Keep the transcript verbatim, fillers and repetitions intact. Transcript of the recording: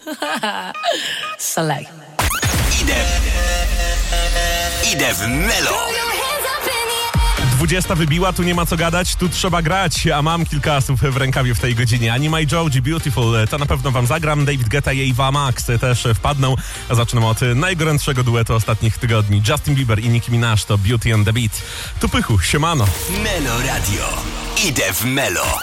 Select. Idę, idę w Melo. dwudziesta wybiła, tu nie ma co gadać, tu trzeba grać, a mam kilka asów w rękawie w tej godzinie. Anima i Joji, Beautiful, to na pewno wam zagram. David Guetta i Ava Max też wpadną. A zaczynamy od najgorętszego duetu ostatnich tygodni. Justin Bieber i Nicki Minaj to Beauty and the Beat. Tu Pychu, siemano. Melo Radio. Idę w Melo.